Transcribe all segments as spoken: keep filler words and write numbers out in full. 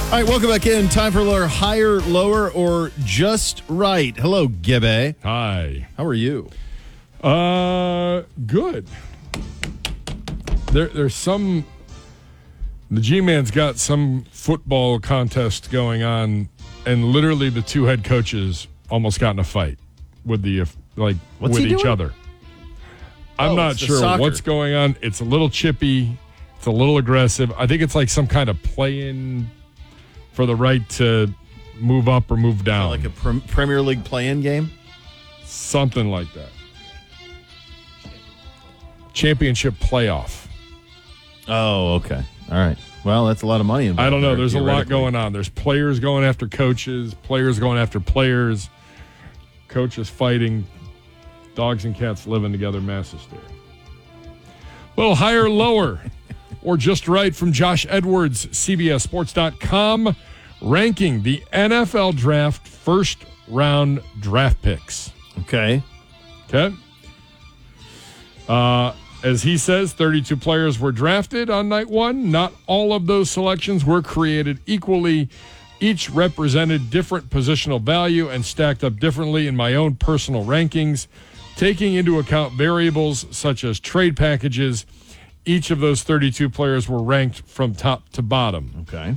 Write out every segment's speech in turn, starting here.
All right, welcome back in. Time for lower, higher, lower, or just right. Hello, Gibbe. Hi. How are you? Uh, good. There, there's some. The G-Man's got some football contest going on, and literally the two head coaches almost got in a fight with the like What's with he each doing? other. I'm Oh, not it's the sure soccer. what's going on. It's a little chippy. It's a little aggressive. I think it's like some kind of play-in for the right to move up or move down. Like a pr- Premier League play-in game? Something like that. Championship playoff. Oh, okay. All right. Well, that's a lot of money involved. I don't know. there, There's a lot theoretically. going on. There's players going after coaches, players going after players, coaches fighting, dogs and cats living together, mass hysteria. A little higher, lower, or just right from Josh Edwards, C B S Sports dot com, ranking the N F L draft first round draft picks. Okay. Okay. Uh, as he says, thirty-two players were drafted on night one. Not all of those selections were created equally. Each represented different positional value and stacked up differently in my own personal rankings, taking into account variables such as trade packages. Each of those thirty-two players were ranked from top to bottom. Okay.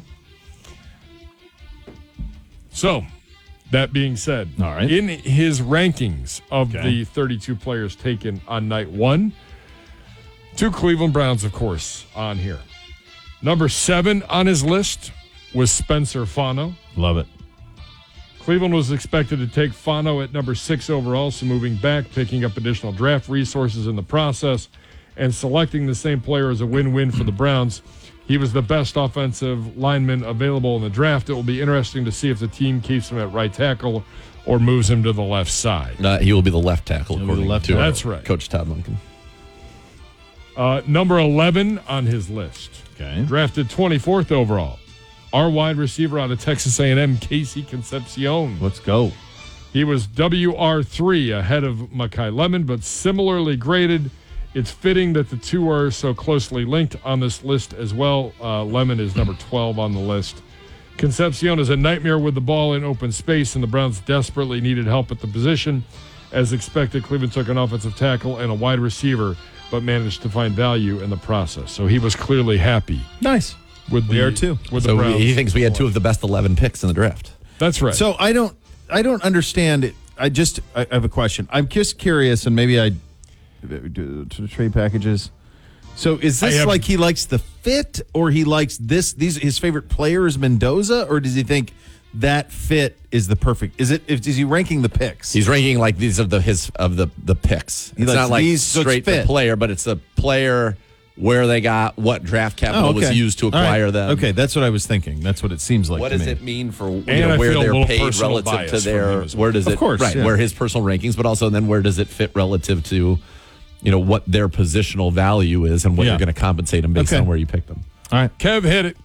So, that being said, All right. in his rankings of Okay. the thirty-two players taken on night one, two Cleveland Browns, of course, on here. Number seven on his list was Spencer Fano. Love it. Cleveland was expected to take Fano at number six overall, so moving back, picking up additional draft resources in the process, and selecting the same player as a win-win for the Browns. He was the best offensive lineman available in the draft. It will be interesting to see if the team keeps him at right tackle or moves him to the left side. Uh, he will be the left tackle, He'll be according the left to tackle. That's right. Coach Todd Monken. Uh, number eleven on his list. Okay. Drafted twenty-fourth overall. Our wide receiver out of Texas A and M, Casey Concepcion. Let's go. He was W R three ahead of Mekhi Lemon, but similarly graded. It's fitting that the two are so closely linked on this list as well. Uh, Lemon is number twelve on the list. Concepcion is a nightmare with the ball in open space, and the Browns desperately needed help at the position. As expected, Cleveland took an offensive tackle and a wide receiver, but managed to find value in the process. So he was clearly happy Nice. with the We are too. with the So Browns. he thinks we had two of the best eleven picks in the draft. That's right. So I don't, I don't understand it. I just, I have a question. I'm just curious, and maybe I do to the trade packages. So is I this have- like he likes the fit, or he likes this? These his favorite player is Mendoza, or does he think that fit is the perfect? Is it? Is he ranking the picks? He's ranking like these of the his of the the picks. He It's likes not like these, so it's straight the fit. player, but it's a player where they got what draft capital Oh, okay. was used to All right. acquire them. Okay, that's what I was thinking. That's what it seems like. What to does me. it mean for you And know, I where feel a they're little paid personal relative bias to from their him as well. where does Of it course, right yeah. where his personal rankings, but also then where does it fit relative to you know what their positional value is and what Yeah. you're going to compensate them based Okay. on where you pick them. All right. Kev hit it.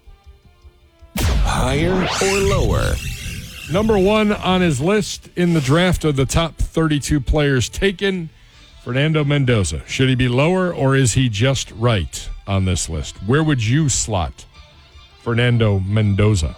Higher or lower? Number one on his list in the draft of the top thirty-two players taken, Fernando Mendoza. Should he be lower, or is he just right on this list? Where would you slot Fernando Mendoza?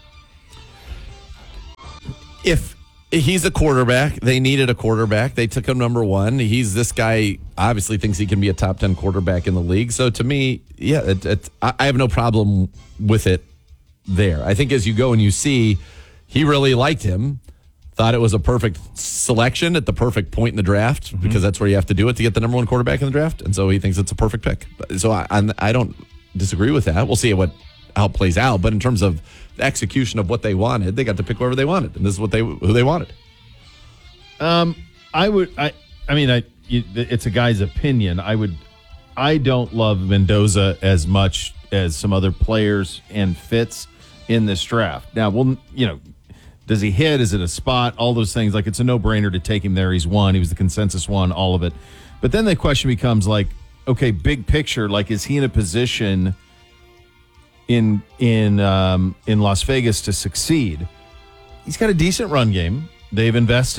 If he's a quarterback, they needed a quarterback. They took him number one. He's this guy obviously thinks he can be a top ten quarterback in the league. So to me, yeah, it, it, I I have no problem with it there. I think as you go and you see, he really liked him, thought it was a perfect selection at the perfect point in the draft Mm-hmm. because that's where you have to do it to get the number one quarterback in the draft. And so he thinks it's a perfect pick. So I, I'm- I don't disagree with that. We'll see what how it plays out. But in terms of the execution of what they wanted, they got to pick whoever they wanted, and this is what they who they wanted. Um, I would. I. I mean, I. You, it's a guy's opinion. I would. I don't love Mendoza as much as some other players and fits in this draft. Now, well, you know, does he hit? Is it a spot? All those things. Like, it's a no-brainer to take him there. He's one. He was the consensus one. All of it. But then the question becomes like, okay, big picture. Like, is he in a position in in um, in Las Vegas to succeed? He's got a decent run game. They've invested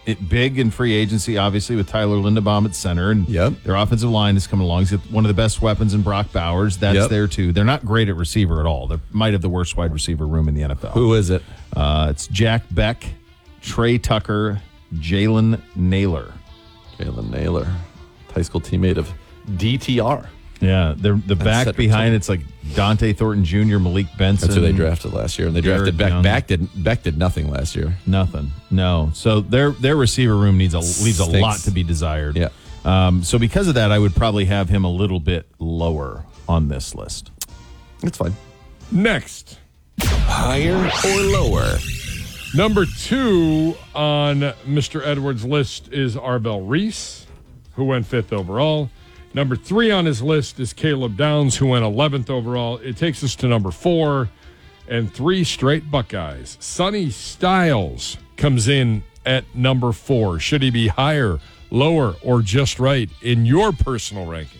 it, big in free agency, obviously, with Tyler Linderbaum at center. And Yep. their offensive line is coming along. He's got one of the best weapons in Brock Bowers. That's Yep. there, too. They're not great at receiver at all. They might have the worst wide receiver room in the N F L. Who is it? Uh, it's Jack Beck, Trey Tucker, Jalen Naylor. Jalen Naylor, high school teammate of D T R. Yeah, they're, the back Cedric behind it's like Dante Thornton Junior, Malik Benson. That's who they drafted last year, and they drafted Jared Beck. Young. Beck did Beck did nothing last year. Nothing. No. So their their receiver room needs a leaves a Stinks. lot to be desired. Yeah. Um, so because of that, I would probably have him a little bit lower on this list. It's fine. Next, Higher or lower? number two on Mister Edwards' list is Arvell Reese, who went fifth overall. Number three on his list is Caleb Downs, who went eleventh overall. It takes us to number four, and three straight Buckeyes. Sonny Styles comes in at number four. Should he be higher, lower, or just right in your personal ranking?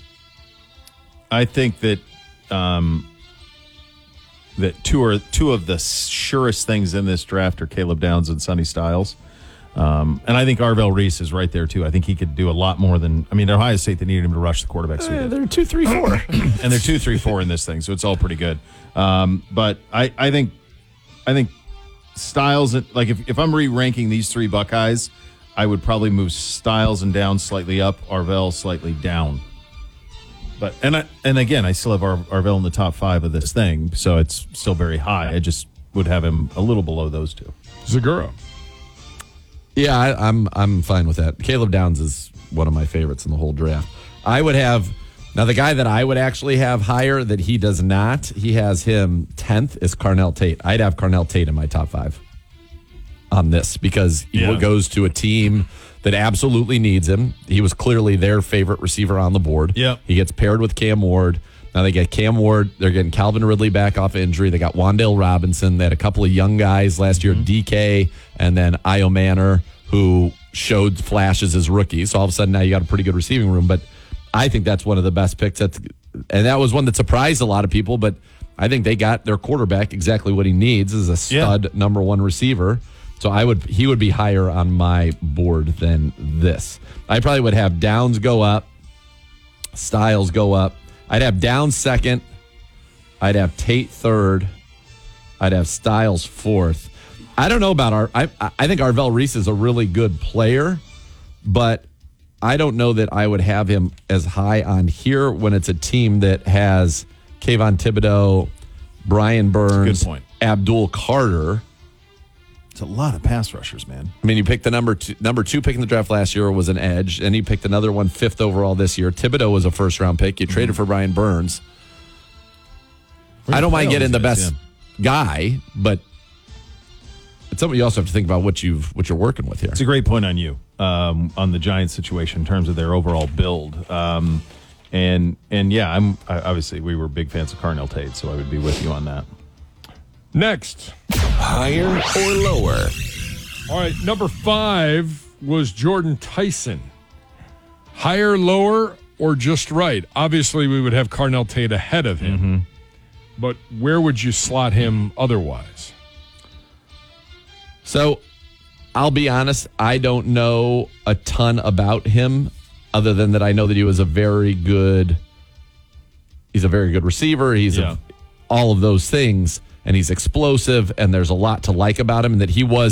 I think that um, that two are two of the surest things in this draft are Caleb Downs and Sonny Styles. Um, and I think Arvell Reese is right there, too. I think he could do a lot more than... I mean, Ohio State, they needed him to rush the quarterback. So he did. They're two, three, four. And they're two, three, four in this thing, so it's all pretty good. Um, but I, I think I think Styles... Like, if, if I'm re-ranking these three Buckeyes, I would probably move Styles and Downs slightly up, Arvell slightly down. But and I, and again, I still have Ar- Arvell in the top five of this thing, so it's still very high. I just would have him a little below those two. Zagura. Yeah, I, I'm I'm fine with that. Caleb Downs is one of my favorites in the whole draft. I would have now the guy that I would actually have higher that he does not. He has him tenth is Carnell Tate. I'd have Carnell Tate in my top five on this because he Yeah. goes to a team that absolutely needs him. He was clearly their favorite receiver on the board. Yep. He gets paired with Cam Ward. Now they get Cam Ward. They're getting Calvin Ridley back off injury. They got Wan'Dale Robinson. They had a couple of young guys last year, D K and then Io Manor, who showed flashes as rookies. So all of a sudden now you got a pretty good receiving room. But I think that's one of the best picks. That's, and that was one that surprised a lot of people. But I think they got their quarterback exactly what he needs is a stud Yeah. number one receiver. So I would he would be higher on my board than this. I probably would have Downs go up, Styles go up. I'd have Downs second. I'd have Tate third. I'd have Styles fourth. I don't know about our. I I think Arvell Reese is a really good player, but I don't know that I would have him as high on here when it's a team that has Kayvon Thibodeau, Brian Burns, good point. Abdul Carter. It's a lot of pass rushers, man. I mean, you picked the number two, number two pick in the draft last year was an edge, and you picked another one fifth overall this year. Thibodeau was a first round pick. You Mm-hmm. traded for Brian Burns. I don't mind play all getting the these best guys, guy, but it's something you also have to think about what you've what you're working with here. It's a great point on you um, on the Giants situation in terms of their overall build. Um, and and yeah, I'm I, obviously we were big fans of Carnell Tate, so I would be with you on that. Next. Higher or lower? All right, number five was Jordan Tyson. Higher, lower, or just right? Obviously, we would have Carnell Tate ahead of him. Mm-hmm. But where would you slot him otherwise? So I'll be honest, I don't know a ton about him other than that I know that he was a very good he's a very good receiver. He's Yeah. a, all of those things, and he's explosive, and there's a lot to like about him, and that he was